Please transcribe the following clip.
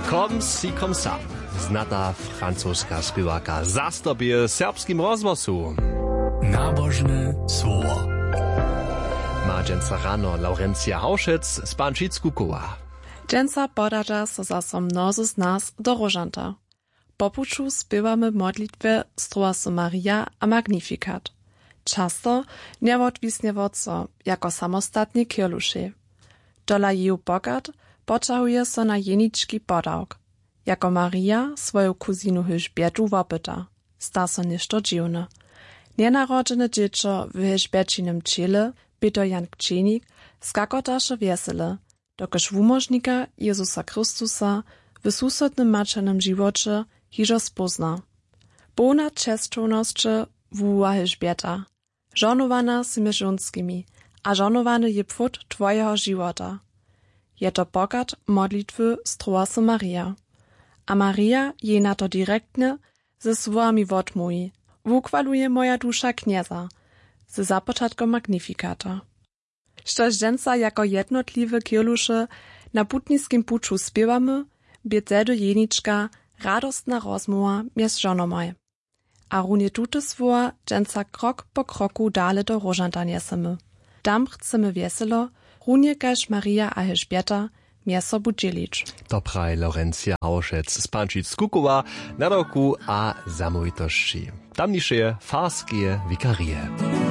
Kom si kom sam. Znata francuska spěwaka zastobie serbskim rozgłosu. Nabożne słowo. Ma dżęca rano Laurencja Hauschitz z Pančic-Kukowa. Dżęca podarza so zaso mnozy z nas do Rożanta. Po puczu spěwamy modlitwę Stroasu Maria a Magnificat. Často niewodwisnie wodco, jako samostatni kieluszy. Dola jeju bogat poczahuje so na jeniczki podałk. Jako Maria swoją kuzinu Elżbietu wopyta. Sta so ništo dziwne. Nienarodzene dziecko w Elżbiecinym ciele, byto Jan Kczenik, skakotaše wesele, dokaż wumożnika Jezusa Chrystusa w susodnym maczanym živocie hižo spozna. Bona czesčownosće wuwa Elżbieta. Żonowana z mężonskimi, a żonowany je pfut twojego života. Je to bogat modlitwy Stroasu Maria. A Maria je na to direktnie ze słowami wodmówi. Wukwaluje moja dusza knieza, ze zapoczatkom Magnifikata. Štož dżęca jako jednotliwe kielusze na putniskim puczu spěwamy, bie zedu jeniczka radostna rozmowa mjez žonomaj. A runie tute słowa dżęca krok po kroku dale do Rożanta niesemy. Tam chcemy weselo, runie kaž Maria a Elżbieta mjez sobu dzielić. Dobraj Laurencja Hauschitz z Pančic-Kukowa na roku a zamówitości. Tamnisze farskie wikarie.